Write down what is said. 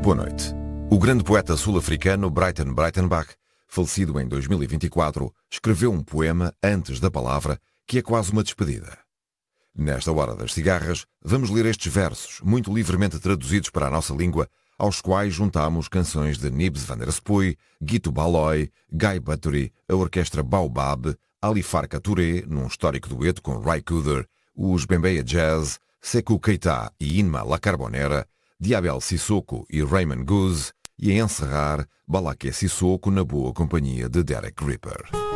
Boa noite. O grande poeta sul-africano Breyten Breytenbach, falecido em 2024, escreveu um poema antes da palavra que é quase uma despedida. Nesta hora das cigarras, vamos ler estes versos, muito livremente traduzidos para a nossa língua, aos quais juntamos canções de Nibs van der Spuy, Guito Baloy, Guy Buttery, a orquestra Baobab, Ali Farka Touré, num histórico dueto com Ry Cooder, os Bembeya Jazz, Sekou Keita e Inma La Carbonera, Diabel Sissoko e Raymond Goose, e a encerrar, Balaké Sissoko na boa companhia de Derek Ripper.